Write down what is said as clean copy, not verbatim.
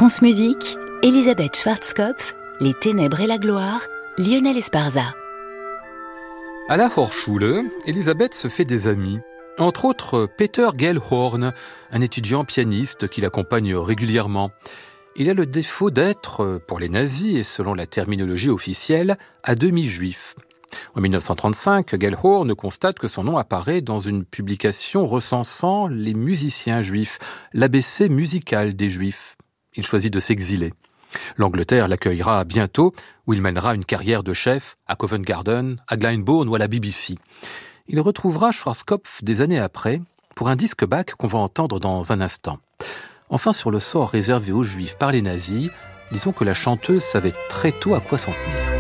France Musique, Elisabeth Schwarzkopf, Les Ténèbres et la Gloire, Lionel Esparza. À la Hochschule, Elisabeth se fait des amis. Entre autres, Peter Gellhorn, un étudiant pianiste qui l'accompagne régulièrement. Il a le défaut d'être, pour les nazis et selon la terminologie officielle, à demi juif. En 1935, Gellhorn constate que son nom apparaît dans une publication recensant les musiciens juifs, l'ABC musical des juifs. Il choisit de s'exiler. L'Angleterre l'accueillera bientôt, où il mènera une carrière de chef à Covent Garden, à Glyndebourne ou à la BBC. Il retrouvera Schwarzkopf des années après pour un disque Bach qu'on va entendre dans un instant. Enfin, sur le sort réservé aux Juifs par les nazis, disons que la chanteuse savait très tôt à quoi s'en tenir.